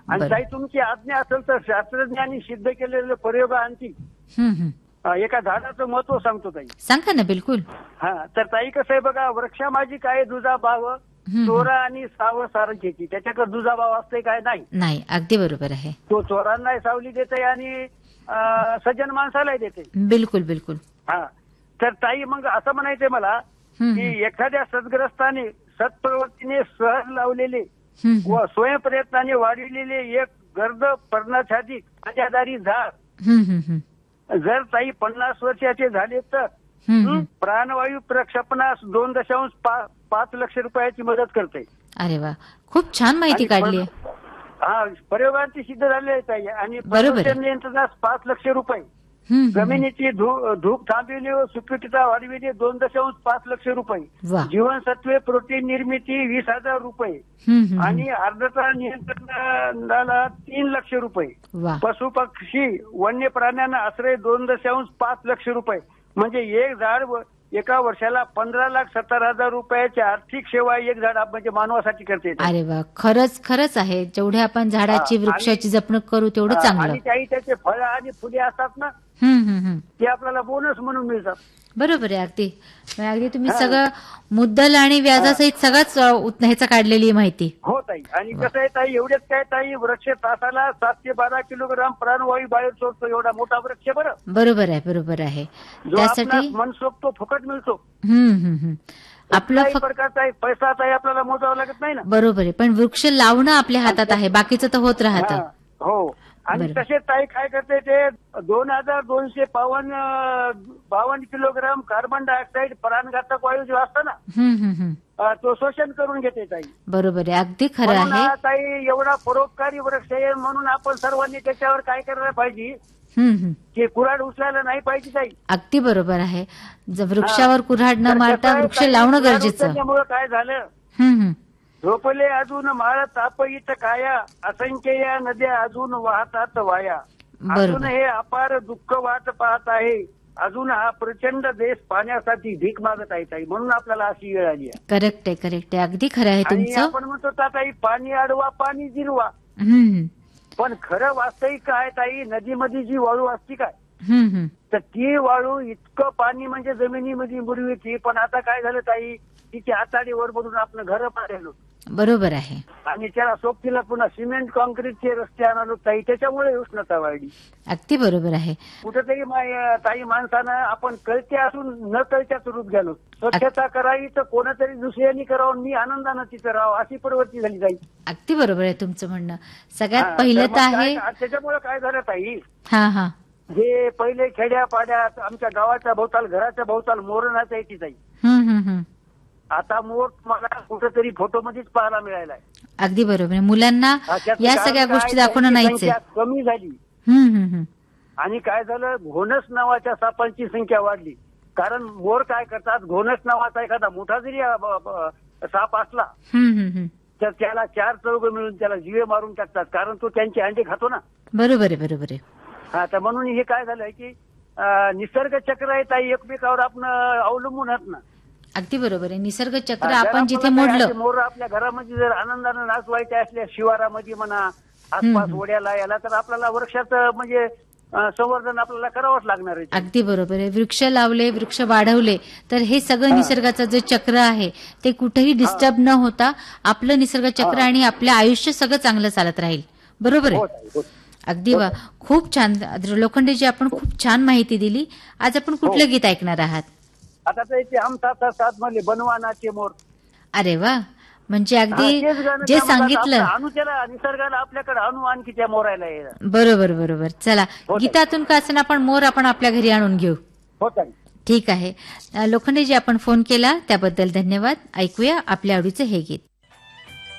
आणि ताई तुमची आज्ञा असेल तर शास्त्रज्ञांनी सिद्ध केलेले प्रयोगांती एका झाडाचं महत्व सांगतो ताई. सांगा ना. बिलकुल. हा तर ताई कसं आहे बघा, वृक्षामाजी काय दुजाभाव चोरा आणि साव सारंगीची, त्याच्याकडे दुजाभाव असते काय नाही. नाही. अगदी बरोबर आहे. तो चोरांनाही सावली देते आणि सज्जन माणसालाही देते. बिलकुल बिलकुल. हा तर ताई मग असं म्हणायचंय मला की एखाद्या सद्ग्रस्ताने सत्प्रवृत्तीने सहज लावलेले व स्वयंप्रयत्नाने वाढविलेले एक गर्द पर्णछादिक मर्यादारी झाड जर ताई 50 वर्षाचे झाले तर प्राणवायू प्रक्षेपणास 2.5 लाख रुपयाची मदत करते. अरे वा, खूप छान माहिती काढली. हा प्रयोगांची सिद्ध झाले आहे ताई. आणि बरोबर नियंत्रणास 5 लाख रुपये, जमिनीची धूप थांबविणे व सुपीकता वाढविणे 2.5 लाख रुपये, जीवनसत्वे प्रोटीन निर्मिती 20,000 रुपये आणि आर्द्रता नियंत्रणाला 3 लाख रुपये, पशु पक्षी वन्य प्राण्यांना आश्रय 2.5 लाख रुपये. म्हणजे एक झाड एका वर्षाला 15,70,000 रुपयाची आर्थिक सेवा एक झाड म्हणजे मानवासाठी करते. अरे वा, खरंच खरंच आहे. जेवढे आपण झाडाची वृक्षाची जपणूक करू तेवढं चांगलं. आणि त्याचे फळं आणि फुले असतात ना, ते आपल्याला बोनस म्हणून मिळतात. बरोबर आहे. अगदी अगदी तुम्ही सगळं मुद्दल आणि व्याजासहित सगळंच ह्याचा काढलेली माहिती. हो ताई. आणि कसं आहे ताई, एवढेच काय ताई, वृक्ष तासाला 712 किलोग्राम प्राणवायू बाहेर सोडतो. एवढा मोठा वृक्ष. बरोबर आहे. बरोबर आहे. त्यासाठी मनसोक्त फुकट मिळतो. आपला प्रकारचा पैसा ताई आपल्याला मोजावा लागत नाही ना. बरोबर आहे. पण वृक्ष लावणं आपल्या हातात आहे, बाकीचं तर होत राहतं. हो. आणि तसेच ताई काय करते ते 2,252 किलोग्राम कार्बन डायऑक्साईड प्राणघातक वायू जो असतो ना, तो शोषण करून घेते ताई. बरोबर आहे. अगदी खरं आहे ताई. एवढा परोपकारी वृक्ष आहे म्हणून आपण सर्वांनी त्याच्यावर काय करायला पाहिजे की कुऱ्हाड उचलायला नाही पाहिजे ताई. अगदी बरोबर आहे. वृक्षावर कुऱ्हाड न मारता वृक्ष लावणं गरजेचं. त्यामुळे काय झालं, झोपले अजून माळ तापईत काया, असंख्य या नद्या अजून वाहतात वाया, अजून हे अपार दुःख वाट पाहत आहे, अजून हा प्रचंड देश पाण्यासाठी भीक मागत आहे ताई. म्हणून आपल्याला अशी वेळ आली आहे. करेक्ट आहे. करेक्ट आहे. अगदी खरं आहे तुमचं. आपण म्हणतो ताई, पाणी अडवा पाणी जिरवा. पण खरं वास्तविक काय ताई, नदीमध्ये जी वाळू असती काय, तर ती वाळू इतकं पाणी म्हणजे जमिनीमध्ये मुरवीची. पण आता काय झालं ताई, तिची आताडीवर बनून आपण घर पाहिलो. बरोबर आहे. आणि त्याला सोबतीला पुन्हा सिमेंट कॉन्क्रीटचे रस्ते आणालो ताई, त्याच्यामुळे उष्णता वाढली. अगदी बरोबर आहे. कुठेतरी ताई माणसानं आपण कळते असून न कळत्याच रूप गेलो. स्वच्छता करावी तर कोणातरी दुसऱ्यांनी करावं, मी आनंदानं तिथं राहावं, अशी प्रवृत्ती झाली ताई. अगदी बरोबर आहे तुमचं म्हणणं. सगळ्यात पहिलं तर आहे त्याच्यामुळे काय झालं ताई, जे पहिले खेड्या पाड्यात आमच्या गावाच्या भोवताल घराच्या भोवताल मोर नाचायची ताई. आता मोर मला कुठेतरी फोटोमध्येच पाहायला मिळायला आहे. अगदी बरोबर. मुलांना या सगळ्या गोष्टी दाखवणं नाहीच. कमी झाली. आणि काय झालं, घोणस नावाच्या सापांची संख्या वाढली. कारण मोर काय करतात, घोणस नावाचा एखादा मोठा जरी साप असला तर त्याला 4 चौघ मिळून त्याला जीवे मारून टाकतात, कारण तो त्यांची अंडे खातो ना. बरोबर आहे. बरोबर आहे. हा तर म्हणून हे काय झालंय की निसर्ग चक्र आहे ताई, एकमेकावर आपण अवलंबून आहात ना. अगदी बरोबर आहे. निसर्ग चक्र आपण जिथे मोडलं. मोर आपल्या घरामध्ये जर आनंदानं नाचवायचे असल्या, शिवारामध्ये म्हणा, आसपास ओढ्याला याला, तर आपल्याला वृक्षाचं म्हणजे संवर्धन आपल्याला करावंच लागणार आहे. अगदी बरोबर आहे. वृक्ष लावले, वृक्ष वाढवले तर हे सगळं निसर्गाचं जे चक्र आहे ते कुठेही डिस्टर्ब न होता आपलं निसर्ग चक्र आणि आपलं आयुष्य सगळं चांगलं चालत राहील. बरोबर आहे. अगदी वा, खूप छान लोखंडेजी, आपण खूप छान माहिती दिली. आज आपण कुठलं गीत ऐकणार आहात? आता तर इथे हम साथ साथ मध्ये बनवानाचे मोर. अरे वा, म्हणजे अगदी जे सांगितलं निसर्गाला आपल्याकडे आणू आणखी त्या मोरायला. बरोबर बरोबर. चला, गीतातून का असं आपण मोर आपण आपल्या घरी आणून घेऊ. ठीक आहे. लोखंडेजी, आपण फोन केला त्याबद्दल धन्यवाद. ऐकूया आपल्या आवडीचं हे गीत.